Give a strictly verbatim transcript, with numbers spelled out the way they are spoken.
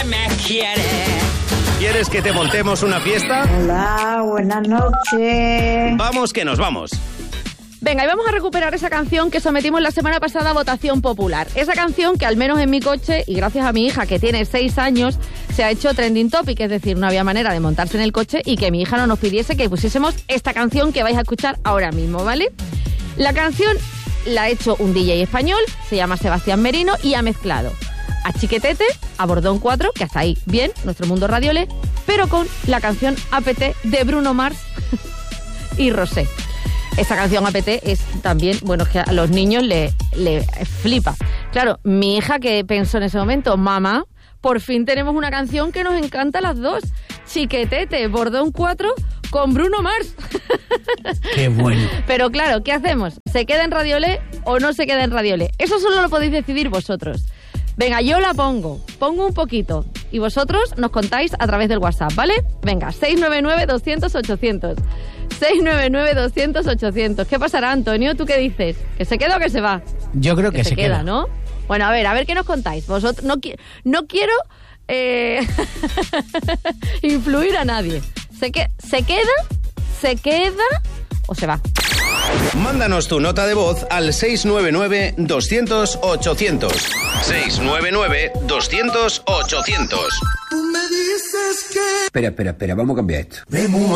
me quiere. ¿Quieres que te montemos una fiesta? Hola, buenas noches. Vamos que nos vamos. Venga, y vamos a recuperar esa canción que sometimos la semana pasada a votación popular. Esa canción que al menos en mi coche, y gracias a mi hija que tiene seis años, se ha hecho trending topic, es decir, no había manera de montarse en el coche y que mi hija no nos pidiese que pusiésemos esta canción que vais a escuchar ahora mismo, ¿vale? La canción la ha hecho un D J español, se llama Sebastián Merino y ha mezclado a Chiquetete, a Bordón cuatro, que hasta ahí bien, Nuestro Mundo Radiole, pero con la canción A P T de Bruno Mars y Rosé. Esta canción A P T es también, bueno, es que a los niños le, le flipa. Claro, mi hija que pensó en ese momento, mamá, por fin tenemos una canción que nos encanta a las dos. Chiquetete, Bordón cuatro con Bruno Mars. Qué bueno. Pero claro, ¿qué hacemos? ¿Se queda en Radiole o no se queda en Radiole? Eso solo lo podéis decidir vosotros. Venga, yo la pongo, pongo un poquito y vosotros nos contáis a través del WhatsApp, ¿vale? Venga, seis nueve nueve, doscientos, ochocientos. seis nueve nueve, doscientos, ochocientos. ¿Qué pasará, Antonio? ¿Tú qué dices? ¿Que se queda o que se va? Yo creo que, que se, se queda, queda, ¿no? Bueno, a ver, a ver qué nos contáis. Vosotros no, qui- no quiero eh, influir a nadie. ¿Se, que- ¿Se queda? ¿Se queda o se va? Mándanos tu nota de voz al seis nueve nueve, doscientos, ochocientos. seis nueve nueve, doscientos, ochocientos. Tú me dices que... Espera, espera, espera, vamos a cambiar esto. De